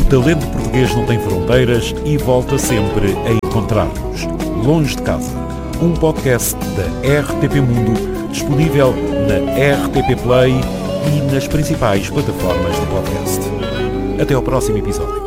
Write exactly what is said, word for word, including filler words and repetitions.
talento português não tem fronteiras e volta sempre a encontrar-nos. Longe de Casa, um podcast da R T P Mundo, disponível na R T P Play e nas principais plataformas de podcast. Até ao próximo episódio.